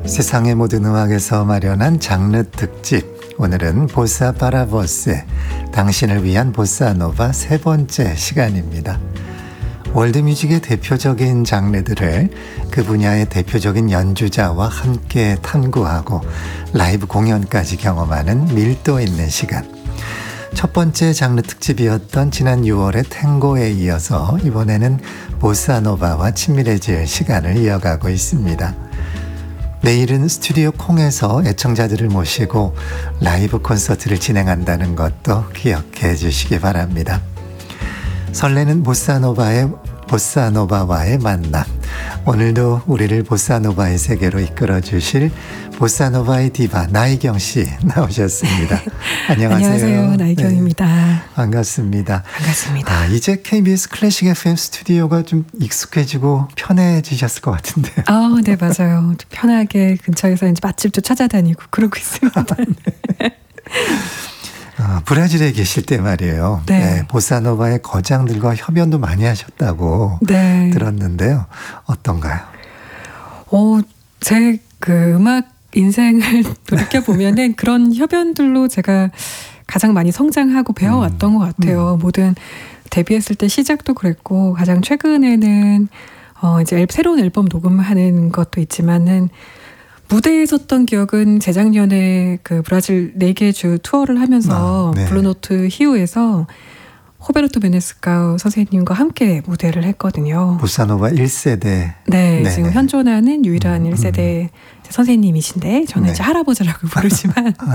세상의 모든 음악에서 마련한 장르 특집. 오늘은 보사 파라보스의 당신을 위한 보사노바 세 번째 시간입니다. 월드뮤직의 대표적인 장르들을 그 분야의 대표적인 연주자와 함께 탐구하고 라이브 공연까지 경험하는 밀도 있는 시간. 첫 번째 장르 특집이었던 지난 6월의 탱고에 이어서 이번에는 보사노바와 친밀해질 시간을 이어가고 있습니다. 내일은 스튜디오 콩에서 애청자들을 모시고 라이브 콘서트를 진행한다는 것도 기억해 주시기 바랍니다. 설레는 보사노바와의 만남. 오늘도 우리를 보사노바의 세계로 이끌어 주실 보사노바의 디바 나희경 씨 나오셨습니다. 안녕하세요. 안녕하세요. 나희경입니다. 네, 반갑습니다. 반갑습니다. 이제 KBS 클래식 FM 스튜디오가 좀 익숙해지고 편해지셨을 것 같은데요. 네, 맞아요. 좀 편하게 근처에서 이제 맛집도 찾아다니고 그러고 있습니다. 네. 브라질에 계실 때 말이에요. 네. 네, 보사노바의 거장들과 협연도 많이 하셨다고 네. 들었는데요. 어떤가요? 제 그 음악 인생을 돌이켜보면은 그런 협연들로 제가 가장 많이 성장하고 배워왔던 것 같아요. 모든 데뷔했을 때 시작도 그랬고, 가장 최근에는 이제 새로운 앨범 녹음하는 것도 있지만은 무대에 섰던 기억은 재작년에 그 브라질 4개 주 투어를 하면서 네. 블루노트 히우에서 호베르토 베네스카우 선생님과 함께 무대를 했거든요. 보사노바 1세대. 네, 네네. 지금 현존하는 유일한 1세대 선생님이신데 저는 네. 이제 할아버지라고 부르지만